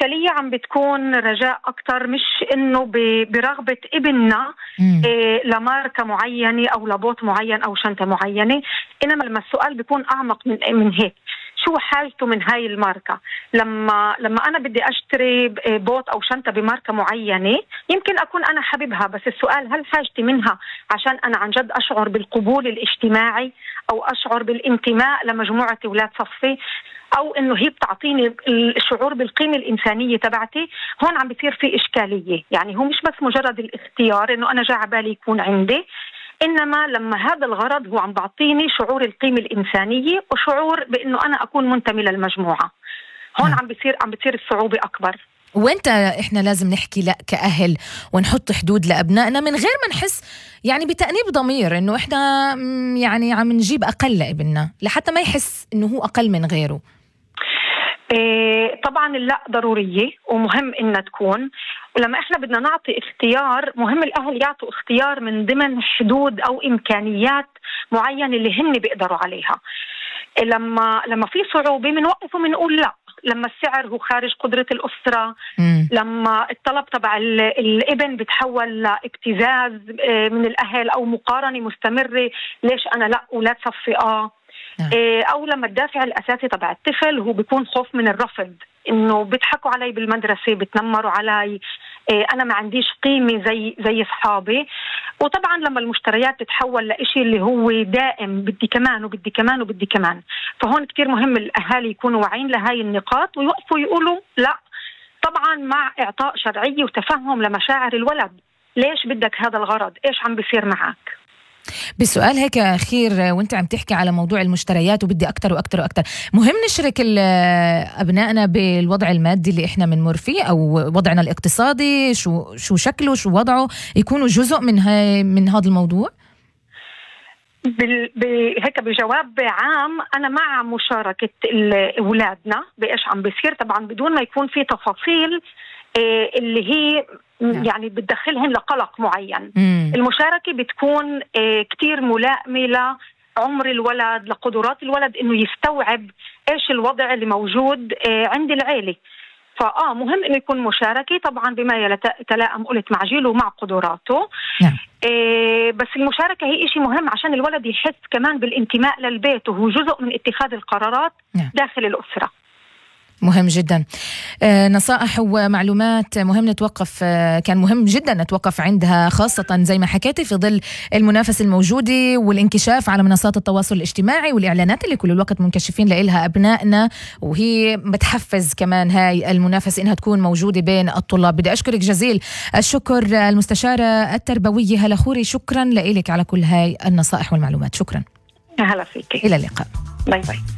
الإشكالية عم بتكون رجاء أكتر، مش إنه برغبة ابننا لماركة معينة أو لبوت معين أو شنطة معينة، إنما لما السؤال بيكون أعمق من هيك، شو حاجته من هاي الماركة؟ لما أنا بدي أشتري بوت أو شنطة بماركة معينة، يمكن أكون أنا حبيبها، بس السؤال هل حاجتي منها عشان أنا عن جد أشعر بالقبول الاجتماعي أو أشعر بالانتماء لمجموعة أولاد صفي، أو إنه هي بتعطيني الشعور بالقيمة الإنسانية تبعتي. هون عم بيصير في إشكالية، يعني هو مش بس مجرد الاختيار إنه أنا جاء عبالي يكون عندي، إنما لما هذا الغرض هو عم بعطيني شعور القيمة الإنسانية وشعور بإنه أنا أكون منتمي للمجموعة. هون عم بتصير الصعوبة أكبر. وانت احنا لازم نحكي لا كأهل ونحط حدود لأبنائنا من غير ما نحس يعني بتأنيب ضمير انه احنا يعني عم نجيب اقل لابننا، لحتى ما يحس انه هو اقل من غيره. طبعا لا ضرورية ومهم إنها تكون، ولما إحنا بدنا نعطي اختيار مهم الأهل يعطوا اختيار من ضمن حدود أو إمكانيات معينة اللي هن بيقدروا عليها. لما في صعوبة بنوقف وبنقول لا، لما السعر هو خارج قدرة الأسرة، لما الطلب تبع الابن بتحول لابتزاز من الأهل أو مقارنة مستمرة، ليش أنا لا أولاد صفي أو لما الدافع الأساسي تبع الطفل هو بيكون خوف من الرفض، إنه بيضحكوا علي بالمدرسة، بتنمروا علي، أنا ما عنديش قيمة زي أصحابي. وطبعا لما المشتريات تتحول لإشي اللي هو دائم، بدي كمان وبدي كمان وبدي كمان، فهون كتير مهم الأهالي يكونوا واعين لهاي النقاط ويوقفوا يقولوا لا، طبعا مع إعطاء شرعية وتفهم لمشاعر الولد، ليش بدك هذا الغرض، إيش عم بيصير معك. بسؤال هيك أخير، وانت عم تحكي على موضوع المشتريات وبدي أكتر وأكتر وأكتر، مهم نشرك أبنائنا بالوضع المادي اللي إحنا بنمر فيه أو وضعنا الاقتصادي، شو شكله شو وضعه، يكونوا جزء من هذا الموضوع؟ هيك بجواب عام أنا مع مشاركة أولادنا بإيش عم بيصير، طبعا بدون ما يكون في تفاصيل اللي هي يعني بتدخلهن لقلق معين. المشاركة بتكون كتير ملائمة لعمر الولد، لقدرات الولد إنه يستوعب إيش الوضع اللي موجود عند العيلة. مهم إنه يكون مشاركة طبعا بما يتلائم قلت مع جيله ومع قدراته. بس المشاركة هي إشي مهم عشان الولد يحس كمان بالانتماء للبيت وهو جزء من اتخاذ القرارات داخل الأسرة. مهم جدا. نصائح ومعلومات مهم نتوقف، كان مهم جدا نتوقف عندها، خاصة زي ما حكيتي في ظل المنافسة الموجودة والانكشاف على منصات التواصل الاجتماعي والإعلانات اللي كل الوقت منكشفين لإلها أبنائنا، وهي بتحفز كمان هاي المنافسة إنها تكون موجودة بين الطلاب. بدي أشكرك جزيل الشكر المستشارة التربوية هالة خوري، شكرا لإلك على كل هاي النصائح والمعلومات. شكرا. هلا فيك. إلى اللقاء. باي باي.